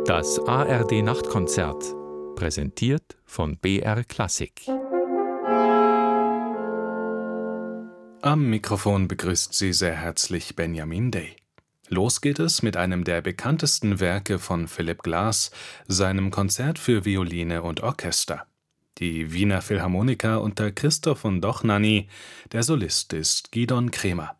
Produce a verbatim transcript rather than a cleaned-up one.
Das A R D-Nachtkonzert, präsentiert von B R Klassik. Am Mikrofon begrüßt Sie sehr herzlich Benjamin Day. Los geht es mit einem der bekanntesten Werke von Philip Glass, seinem Konzert für Violine und Orchester. Die Wiener Philharmoniker unter Christoph von Dohnányi, der Solist ist Gidon Kremer.